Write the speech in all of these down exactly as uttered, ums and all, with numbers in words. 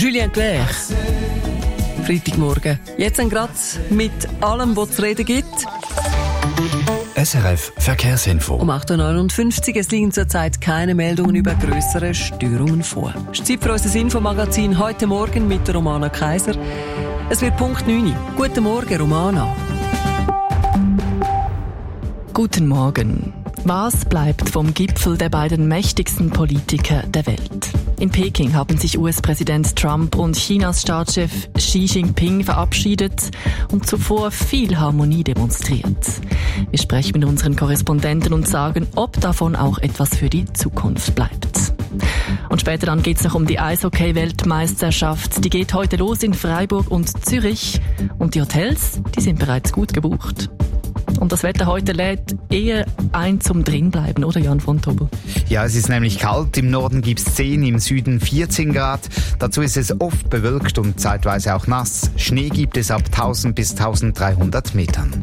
Julien Clerc. Freitagmorgen. Jetzt gerade mit allem, was es zu reden gibt. S R F Verkehrsinfo. Um acht Uhr neunundfünfzig. Es liegen zurzeit keine Meldungen über grössere Störungen vor. Es ist Zeit für unser Infomagazin heute Morgen mit Romana Kaiser. Es wird Punkt neun. Guten Morgen, Romana. Guten Morgen. Was bleibt vom Gipfel der beiden mächtigsten Politiker der Welt? In Peking haben sich U S-Präsident Trump und Chinas Staatschef Xi Jinping verabschiedet und zuvor viel Harmonie demonstriert. Wir sprechen mit unseren Korrespondenten und sagen, ob davon auch etwas für die Zukunft bleibt. Und später dann geht es noch um die Eishockey-Weltmeisterschaft. Die geht heute los in Freiburg und Zürich. Und die Hotels, die sind bereits gut gebucht. Und das Wetter heute lädt eher ein zum Drinbleiben, oder Jan von Tobel? Ja, es ist nämlich kalt. Im Norden gibt es zehn, im Süden vierzehn Grad. Dazu ist es oft bewölkt und zeitweise auch nass. Schnee gibt es ab tausend bis dreizehnhundert Metern.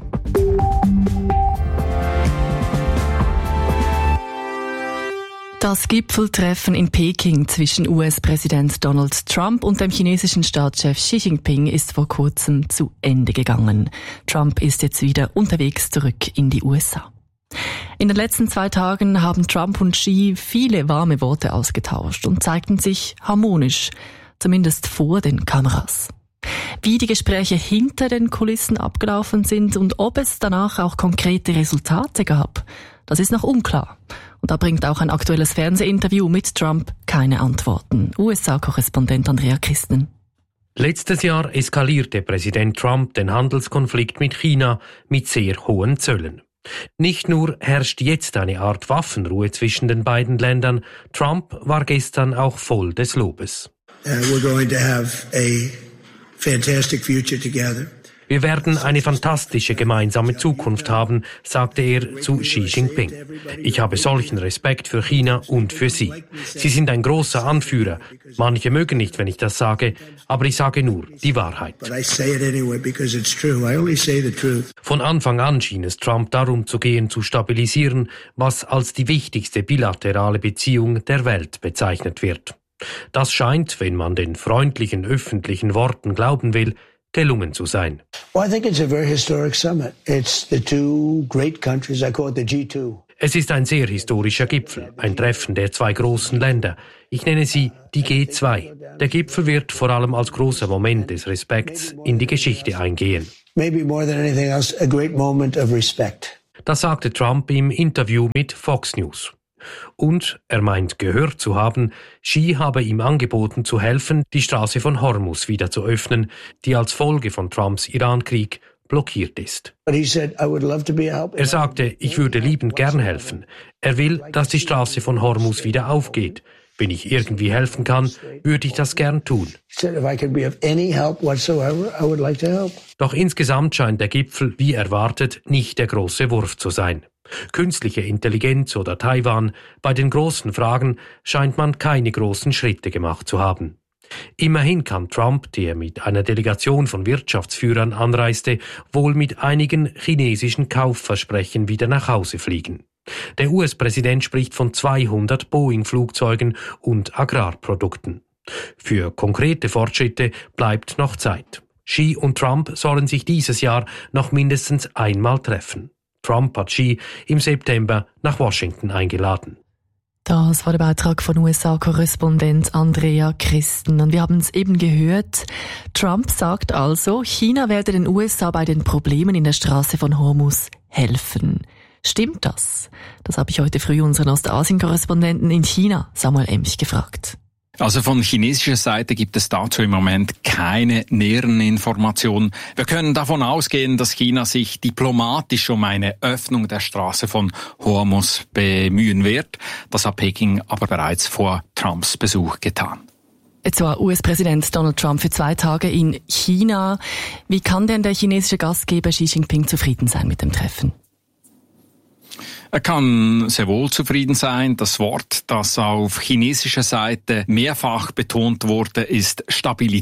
Das Gipfeltreffen in Peking zwischen U S-Präsident Donald Trump und dem chinesischen Staatschef Xi Jinping ist vor kurzem zu Ende gegangen. Trump ist jetzt wieder unterwegs zurück in die U S A. In den letzten zwei Tagen haben Trump und Xi viele warme Worte ausgetauscht und zeigten sich harmonisch, zumindest vor den Kameras. Wie die Gespräche hinter den Kulissen abgelaufen sind und ob es danach auch konkrete Resultate gab, das ist noch unklar. Und da bringt auch ein aktuelles Fernsehinterview mit Trump keine Antworten. U S A-Korrespondent Andrea Christen. Letztes Jahr eskalierte Präsident Trump den Handelskonflikt mit China mit sehr hohen Zöllen. Nicht nur herrscht jetzt eine Art Waffenruhe zwischen den beiden Ländern, Trump war gestern auch voll des Lobes. Uh, we're going to have a fantastic future together. Wir werden eine fantastische gemeinsame Zukunft haben, sagte er zu Xi Jinping. Ich habe solchen Respekt für China und für Sie. Sie sind ein großer Anführer. Manche mögen nicht, wenn ich das sage, aber ich sage nur die Wahrheit. Von Anfang an schien es Trump darum zu gehen, zu stabilisieren, was als die wichtigste bilaterale Beziehung der Welt bezeichnet wird. Das scheint, wenn man den freundlichen öffentlichen Worten glauben will, gelungen zu sein. Well, I think it's a very historic summit. It's the two great countries, I call it the G two. Es ist ein sehr historischer Gipfel, ein Treffen der zwei großen Länder. Ich nenne sie die G zwei. Der Gipfel wird vor allem als großer Moment des Respekts in die Geschichte eingehen. Maybe more than anything else, a great moment of respect. Das sagte Trump im Interview mit Fox News. Und er meint gehört zu haben, Xi habe ihm angeboten zu helfen, die Straße von Hormuz wieder zu öffnen, die als Folge von Trumps Irankrieg blockiert ist. Er sagte, ich würde liebend gern helfen. Er will, dass die Straße von Hormuz wieder aufgeht. Wenn ich irgendwie helfen kann, würde ich das gern tun. Doch insgesamt scheint der Gipfel, wie erwartet, nicht der große Wurf zu sein. Künstliche Intelligenz oder Taiwan, bei den großen Fragen scheint man keine großen Schritte gemacht zu haben. Immerhin kann Trump, der mit einer Delegation von Wirtschaftsführern anreiste, wohl mit einigen chinesischen Kaufversprechen wieder nach Hause fliegen. Der U S-Präsident spricht von zweihundert Boeing-Flugzeugen und Agrarprodukten. Für konkrete Fortschritte bleibt noch Zeit. Xi und Trump sollen sich dieses Jahr noch mindestens einmal treffen. Trump hat Xi im September nach Washington eingeladen. Das war der Beitrag von U S A-Korrespondent Andrea Christen. Und wir haben es eben gehört. Trump sagt also, China werde den U S A bei den Problemen in der Straße von Hormuz helfen. Stimmt das? Das habe ich heute früh unseren Ostasien-Korrespondenten in China, Samuel Emch, gefragt. Also von chinesischer Seite gibt es dazu im Moment keine näheren Informationen. Wir können davon ausgehen, dass China sich diplomatisch um eine Öffnung der Straße von Hormuz bemühen wird. Das hat Peking aber bereits vor Trumps Besuch getan. Jetzt war U S-Präsident Donald Trump für zwei Tage in China. Wie kann denn der chinesische Gastgeber Xi Jinping zufrieden sein mit dem Treffen? Er kann sehr wohl zufrieden sein. Das Wort, das auf chinesischer Seite mehrfach betont wurde, ist Stabilität.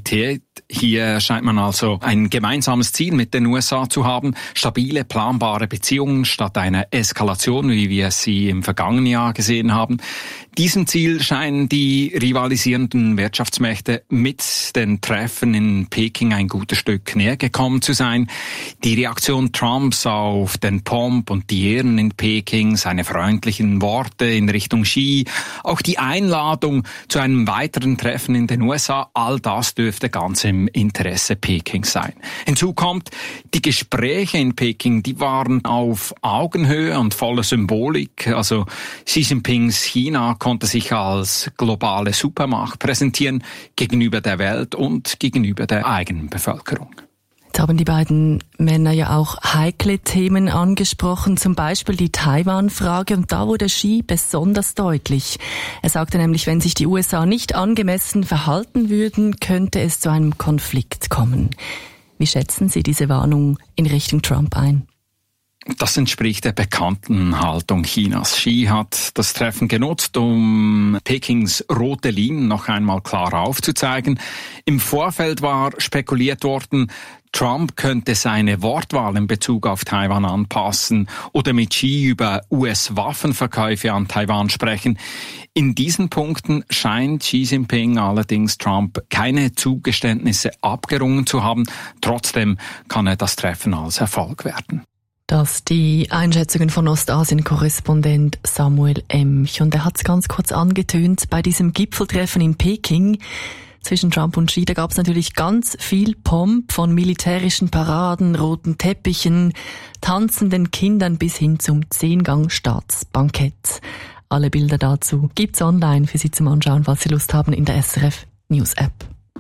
Hier scheint man also ein gemeinsames Ziel mit den U S A zu haben. Stabile, planbare Beziehungen statt einer Eskalation, wie wir sie im vergangenen Jahr gesehen haben. Diesem Ziel scheinen die rivalisierenden Wirtschaftsmächte mit den Treffen in Peking ein gutes Stück näher gekommen zu sein. Die Reaktion Trumps auf den Pomp und die Ehren in Peking, seine freundlichen Worte in Richtung Xi, auch die Einladung zu einem weiteren Treffen in den U S A, all das dürfte ganz im Interesse Pekings sein. Hinzu kommt, die Gespräche in Peking, die waren auf Augenhöhe und voller Symbolik. Also Xi Jinpings China konnte sich als globale Supermacht präsentieren gegenüber der Welt und gegenüber der eigenen Bevölkerung. Jetzt haben die beiden Männer ja auch heikle Themen angesprochen, zum Beispiel die Taiwan-Frage, und da wurde Xi besonders deutlich. Er sagte nämlich, wenn sich die U S A nicht angemessen verhalten würden, könnte es zu einem Konflikt kommen. Wie schätzen Sie diese Warnung in Richtung Trump ein? Das entspricht der bekannten Haltung Chinas. Xi hat das Treffen genutzt, um Pekings rote Linien noch einmal klar aufzuzeigen. Im Vorfeld war spekuliert worden, Trump könnte seine Wortwahl in Bezug auf Taiwan anpassen oder mit Xi über U S-Waffenverkäufe an Taiwan sprechen. In diesen Punkten scheint Xi Jinping allerdings Trump keine Zugeständnisse abgerungen zu haben. Trotzdem kann er das Treffen als Erfolg werten. Das die Einschätzungen von Ostasien-Korrespondent Samuel Emch. Und er hat es ganz kurz angetönt, bei diesem Gipfeltreffen in Peking zwischen Trump und Xi, da gab es natürlich ganz viel Pomp, von militärischen Paraden, roten Teppichen, tanzenden Kindern bis hin zum Zehngang-Staatsbankett. Alle Bilder dazu gibt's online für Sie zum Anschauen, falls Sie Lust haben, in der S R F News App.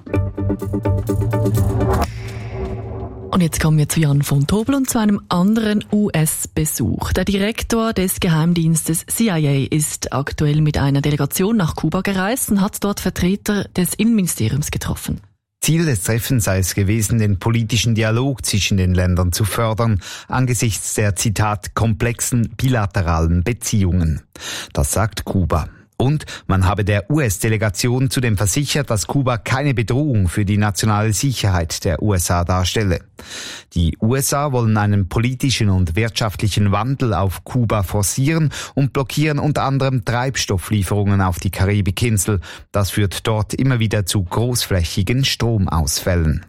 Und jetzt kommen wir zu Jan von Tobel und zu einem anderen U S-Besuch. Der Direktor des Geheimdienstes C I A ist aktuell mit einer Delegation nach Kuba gereist und hat dort Vertreter des Innenministeriums getroffen. Ziel des Treffens sei es gewesen, den politischen Dialog zwischen den Ländern zu fördern, angesichts der, Zitat, komplexen bilateralen Beziehungen. Das sagt Kuba. Und man habe der U S-Delegation zudem versichert, dass Kuba keine Bedrohung für die nationale Sicherheit der U S A darstelle. Die U S A wollen einen politischen und wirtschaftlichen Wandel auf Kuba forcieren und blockieren unter anderem Treibstofflieferungen auf die Karibikinsel. Das führt dort immer wieder zu großflächigen Stromausfällen.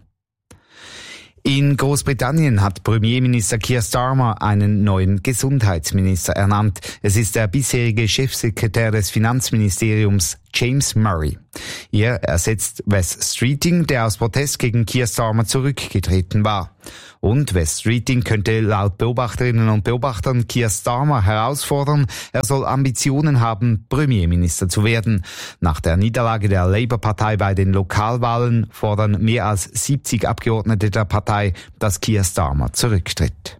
In Großbritannien hat Premierminister Keir Starmer einen neuen Gesundheitsminister ernannt. Es ist der bisherige Chefsekretär des Finanzministeriums James Murray. Er ersetzt Wes Streeting, der aus Protest gegen Keir Starmer zurückgetreten war. Und Wes Streeting könnte laut Beobachterinnen und Beobachtern Keir Starmer herausfordern, er soll Ambitionen haben, Premierminister zu werden. Nach der Niederlage der Labour-Partei bei den Lokalwahlen fordern mehr als siebzig Abgeordnete der Partei, dass Keir Starmer zurücktritt.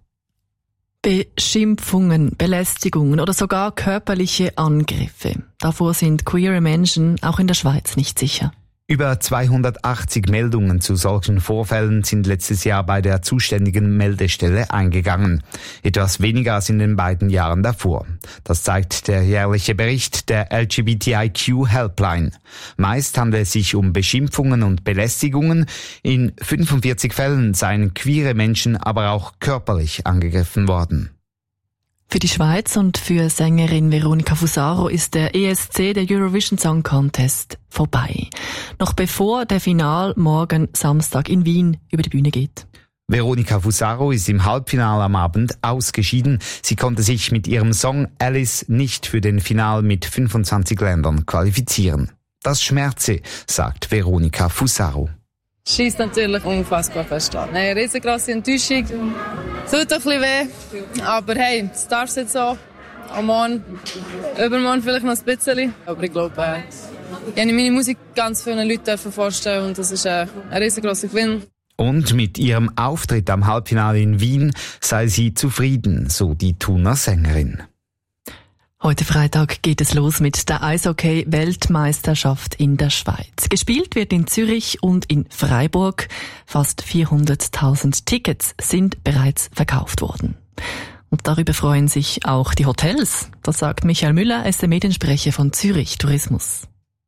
Beschimpfungen, Belästigungen oder sogar körperliche Angriffe. Davor sind queere Menschen auch in der Schweiz nicht sicher. Über zweihundertachtzig Meldungen zu solchen Vorfällen sind letztes Jahr bei der zuständigen Meldestelle eingegangen. Etwas weniger als in den beiden Jahren davor. Das zeigt der jährliche Bericht der L G B T I Q Helpline. Meist handelt es sich um Beschimpfungen und Belästigungen. In fünfundvierzig Fällen seien queere Menschen aber auch körperlich angegriffen worden. Für die Schweiz und für Sängerin Veronica Fusaro ist der E S C, der Eurovision Song Contest, vorbei. Noch bevor der Final morgen Samstag in Wien über die Bühne geht. Veronica Fusaro ist im Halbfinale am Abend ausgeschieden. Sie konnte sich mit ihrem Song Alice nicht für den Final mit fünfundzwanzig Ländern qualifizieren. Das schmerze, sagt Veronica Fusaro. Schießt natürlich unfassbar fest an. Eine riesengroße Enttäuschung. Tut ein bisschen weh. Aber hey, es darf jetzt so. Am Morgen, übermorgen vielleicht noch ein bisschen. Aber ich glaube, äh, ich habe meine Musik ganz vielen Leuten vorstellen und das ist äh, ein riesengroßer Gewinn. Und mit ihrem Auftritt am Halbfinale in Wien sei sie zufrieden, so die Thuner Sängerin. Heute Freitag geht es los mit der Eishockey-Weltmeisterschaft in der Schweiz. Gespielt wird in Zürich und in Freiburg. Fast vierhunderttausend Tickets sind bereits verkauft worden. Und darüber freuen sich auch die Hotels. Das sagt Michael Müller, er ist der Mediensprecher von Zürich Tourismus.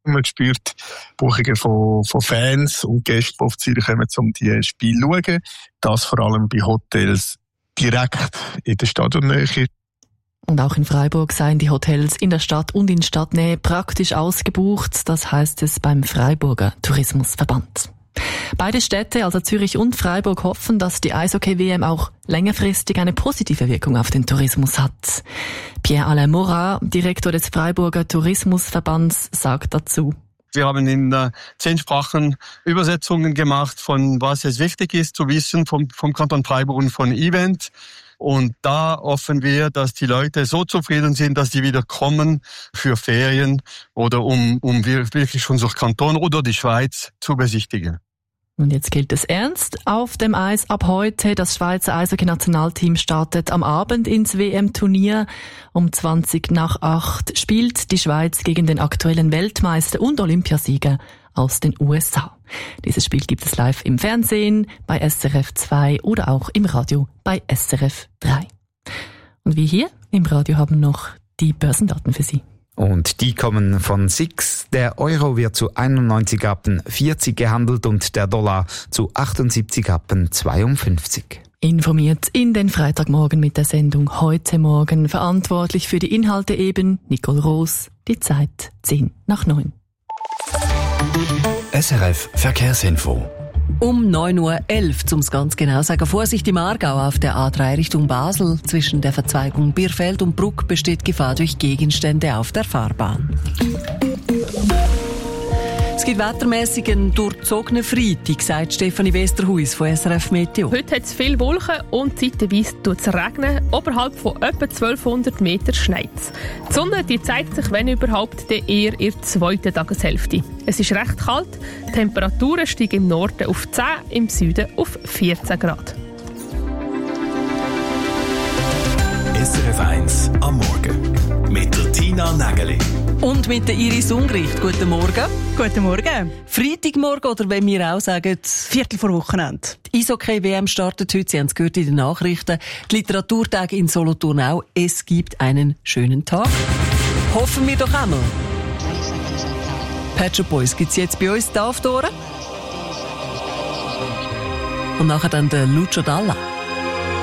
Man spürt Buchungen von, von Fans und Gästen, die auf Zürich kommen, um die Spiele zu schauen. Das vor allem bei Hotels direkt in der Stadionnähe. Und auch in Freiburg seien die Hotels in der Stadt und in Stadtnähe praktisch ausgebucht. Das heisst es beim Freiburger Tourismusverband. Beide Städte, also Zürich und Freiburg, hoffen, dass die Eishockey-W M auch längerfristig eine positive Wirkung auf den Tourismus hat. Pierre-Alain Morat, Direktor des Freiburger Tourismusverbands, sagt dazu: Wir haben in äh, zehn Sprachen Übersetzungen gemacht, von was es wichtig ist zu wissen vom, vom Kanton Freiburg und von Event. Und da hoffen wir, dass die Leute so zufrieden sind, dass die wieder kommen für Ferien oder um, um wirklich unser Kanton oder die Schweiz zu besichtigen. Und jetzt gilt es ernst auf dem Eis ab heute. Das Schweizer Eishockey-Nationalteam startet am Abend ins W M-Turnier. Um zwanzig nach acht spielt die Schweiz gegen den aktuellen Weltmeister und Olympiasieger aus den U S A. Dieses Spiel gibt es live im Fernsehen, bei S R F zwei oder auch im Radio bei S R F drei. Und wir hier im Radio haben noch die Börsendaten für Sie. Und die kommen von S I X. Der Euro wird zu einundneunzig Rappen vierzig gehandelt und der Dollar zu achtundsiebzig Rappen zweiundfünfzig. Informiert in den Freitagmorgen mit der Sendung Heute Morgen. Verantwortlich für die Inhalte eben Nicole Roos. Die Zeit zehn nach neun. S R F Verkehrsinfo. Um neun Uhr elf, um es ganz genau zu sagen. Vorsicht im Aargau auf der A drei Richtung Basel. Zwischen der Verzweigung Bierfeld und Bruck besteht Gefahr durch Gegenstände auf der Fahrbahn. Es gibt wettermässig einen durchzogenen Freitag, sagt Stefanie Westerhuis von S R F Meteo. Heute hat es viele Wolken und zeitweise tut es regnen. Oberhalb von etwa zwölfhundert Metern schneit es. Die Sonne die zeigt sich, wenn überhaupt, eher in der zweiten Tageshälfte. Es ist recht kalt. Die Temperaturen steigen im Norden auf zehn, im Süden auf vierzehn Grad. S R F eins am Morgen mit der Tina Nägeli. Und mit der Iris Ungricht. Guten Morgen. Guten Morgen. Freitagmorgen oder wenn wir auch sagen... Viertel vor Wochenende. Die Eishockey-W M startet heute, Sie haben es gehört in den Nachrichten. Die Literaturtage in Solothurn auch. Es gibt einen schönen Tag. Hoffen wir doch einmal. Pet Shop Boys gibt es jetzt bei uns da auf die Ohren. Und nachher dann der Lucio Dalla.